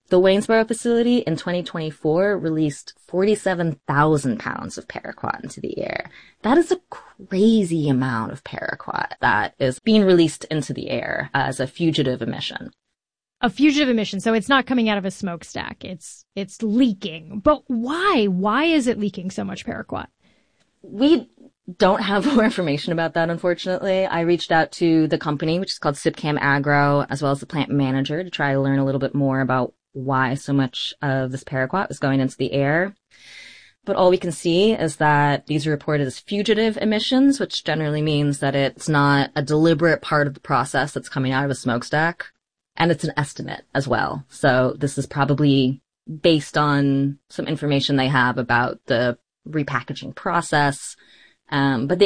The Waynesboro facility in 2024 released 47,000 pounds of paraquat into the air. That is a crazy amount of paraquat that is being released into the air as a fugitive emission. A fugitive emission, so it's not coming out of a smokestack. It's leaking. But why? Why is it leaking so much paraquat? We don't have more information about that, unfortunately. I reached out to the company, which is called Sipcam Agro, as well as the plant manager to try to learn a little bit more about why so much of this paraquat was going into the air. But all we can see is that these are reported as fugitive emissions, which generally means that it's not a deliberate part of the process that's coming out of a smokestack. And it's an estimate as well. So this is probably based on some information they have about the repackaging process. But